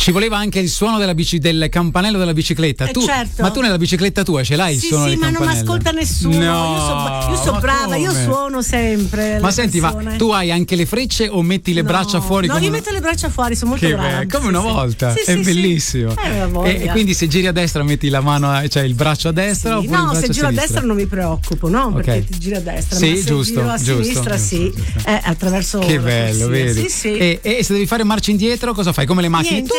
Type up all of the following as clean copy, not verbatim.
Ci voleva anche il suono del campanello della bicicletta. Certo. Ma tu nella bicicletta tua ce l'hai il suono del campanello? Sì, ma non mi ascolta nessuno. No, io so brava, come? Io suono sempre. Ma senti, ma tu hai anche le frecce o metti le braccia fuori? No, io metto le braccia fuori, sono molto brava. Come una volta, è bellissimo. E quindi se giri a destra metti la mano, cioè il braccio a destra? Sì. No, se giro a destra non mi preoccupo, no? Perché ti giri a destra. Sì, ma se giro a sinistra, giusto. Attraverso. Che bello, vedi? Sì. E se devi fare marcia indietro, cosa fai? Come le macchine? Niente.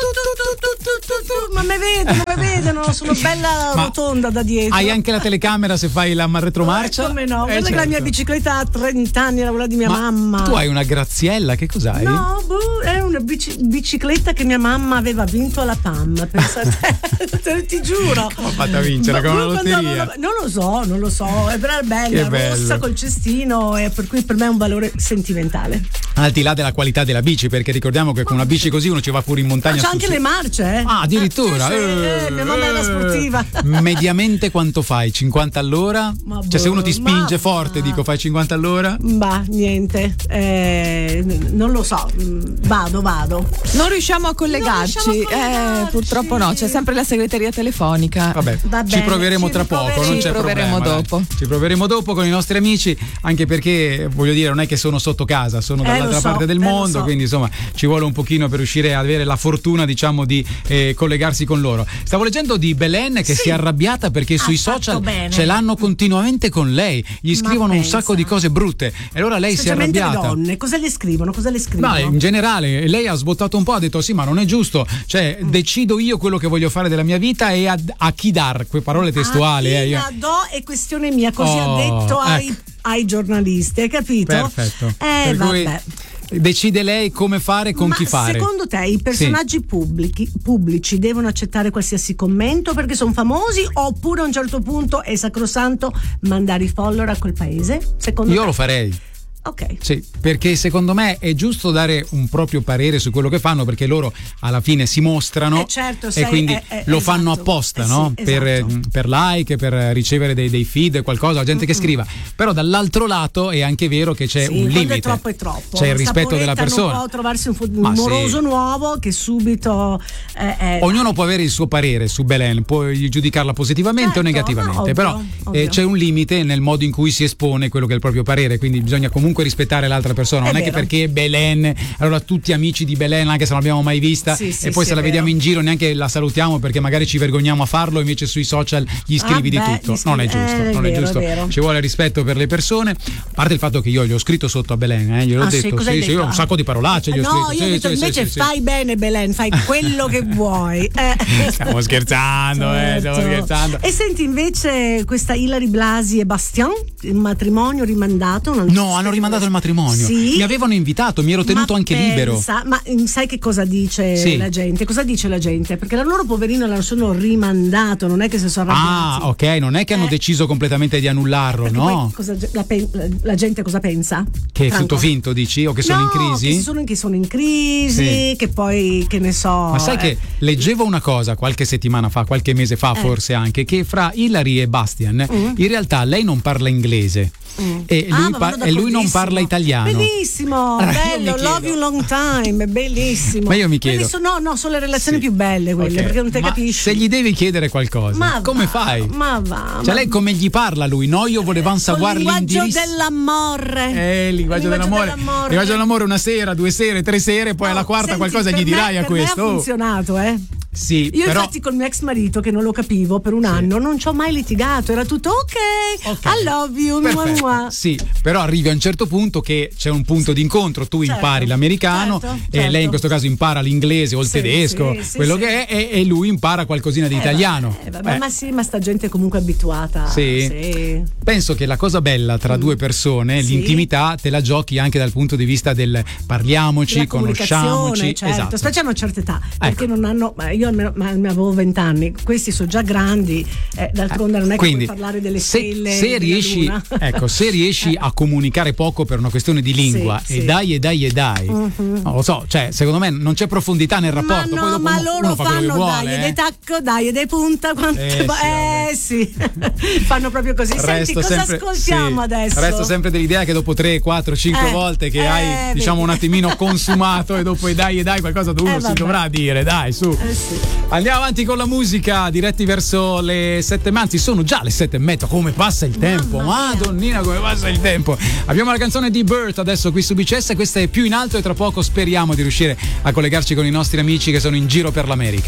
Ma mi vedono, sono bella rotonda da dietro. Hai anche la telecamera se fai la retromarcia? Come no? Guarda che la mia bicicletta ha 30 anni, era quella di mia mamma. Tu hai una Graziella, che cos'hai? No, è una bicicletta che mia mamma aveva vinto alla PAM, pensa a te, ti giuro. Come ho fatto a vincere con una lotteria? Non lo so, è bella, rossa col cestino, e per cui per me è un valore sentimentale. Al di là della qualità della bici, perché ricordiamo che con una bici così uno ci va pure in montagna. C'è anche le marce, Ah, addirittura? Mia mamma era sportiva. Mediamente quanto fai? 50 all'ora? Cioè se uno ti spinge forte, dico, fai 50 all'ora? Bah, niente. Non lo so. Vado. Non riusciamo a collegarci. Purtroppo no, c'è sempre la segreteria telefonica. Vabbè, ci proveremo tra poco, non c'è problema. Dopo. Ci proveremo dopo con i nostri amici, anche perché voglio dire, non è che sono sotto casa, sono dall'altra parte del mondo, quindi insomma ci vuole un pochino per riuscire ad avere la fortuna, diciamo, di collegarsi con loro. Stavo leggendo di Belen che si è arrabbiata perché sui social ce l'hanno continuamente con lei, gli scrivono un sacco di cose brutte e allora lei si è arrabbiata. Le donne, cosa le scrivono? Ma in generale lei ha sbottato un po', ha detto sì, ma non è giusto, cioè decido io quello che voglio fare della mia vita e a chi dar, quelle parole testuali. A chi la do è questione mia, così ha detto ai giornalisti, hai capito? Perfetto. Vabbè. Decide lei come fare, con chi fare. Secondo te i personaggi pubblici devono accettare qualsiasi commento perché sono famosi, oppure a un certo punto è sacrosanto mandare i follower a quel paese? Secondo Io te? lo farei. Ok. Sì, perché secondo me è giusto dare un proprio parere su quello che fanno, perché loro alla fine si mostrano e quindi lo fanno apposta, no? Esatto. Per like, per ricevere dei feed, qualcosa, la gente che scriva. Però dall'altro lato è anche vero che c'è un limite. È troppo. C'è il rispetto della persona. Non può trovarsi un moroso nuovo che subito ognuno può avere il suo parere su Belen, può giudicarla positivamente o negativamente, però c'è un limite nel modo in cui si espone quello che è il proprio parere, quindi bisogna comunque rispettare l'altra persona, non è che perché Belen allora tutti amici di Belen anche se non l'abbiamo mai vista e poi se la vediamo in giro neanche la salutiamo perché magari ci vergogniamo a farlo, invece sui social gli scrivi di tutto, non è giusto, ci vuole rispetto per le persone, a parte il fatto che io gli ho scritto sotto a Belen, gliel'ho detto, io ho un sacco di parolacce, gli ho scritto, io ho detto invece fai bene Belen, fai quello che vuoi. Stiamo scherzando, stiamo scherzando. E senti invece questa Hilary Blasi e Bastien, il matrimonio rimandato? Hanno rimandato il matrimonio. Mi avevano invitato, mi ero tenuto anche libero. Ma sai che cosa dice la gente? Cosa dice la gente? Perché la loro poverino l'hanno solo rimandato, non è che si sono arrabbiati. Ok, non è che hanno deciso completamente di annullarlo, no? La gente cosa pensa? Che è tutto finto, dici? O che sono in crisi? Che sono in crisi, che poi, che ne so. Ma sai che leggevo una cosa qualche settimana fa, qualche mese fa forse anche, che fra Hilary e Bastian in realtà lei non parla inglese. E lui non parla italiano. Benissimo, bello, love you long time, bellissimo. Ma io mi chiedo, sono le relazioni più belle quelle, perché non te capisci. Se gli devi chiedere qualcosa, come fai? Lei come gli parla lui? No, io volevo savoir l'indirizzo. Il linguaggio dell'amore. Il linguaggio dell'amore, una sera, 2 sere, 3 sere, poi alla quarta qualcosa gli dirai a questo. Per me ha funzionato, Sì, io però... infatti col mio ex marito, che non lo capivo per un anno, non ci ho mai litigato, era tutto ok, I love you, mua. Sì, però arrivi a un certo punto che c'è un punto di incontro, tu impari l'americano e lei in questo caso impara l'inglese o il tedesco, quello che è, e lui impara qualcosina di italiano. Ma sta gente è comunque abituata. Sì. Penso che la cosa bella tra due persone, l'intimità, te la giochi anche dal punto di vista del parliamoci, conosciamoci, esatto. Specie a una certa età, perché non hanno, io io avevo 20 anni, questi sono già grandi, d'altronde non è che puoi parlare delle stelle. Se riesci, se riesci a comunicare poco per una questione di lingua, e dai, non lo so, cioè secondo me non c'è profondità nel rapporto. Ma no, poi dopo ma loro fanno dai dei tacco, dai dei punta, sì. Fanno proprio così. Senti, cosa ascoltiamo adesso? Resto sempre dell'idea che dopo 3, 4, 5 volte che hai diciamo un attimino consumato e dopo dai qualcosa uno si dovrà dire, dai, su. Sì. Andiamo avanti con la musica, diretti verso le 7, anzi sono già le 7:30, come passa il tempo, madonnina come passa il tempo. Abbiamo la canzone di Bert adesso qui su BCS, questa è Più in alto e tra poco speriamo di riuscire a collegarci con i nostri amici che sono in giro per l'America.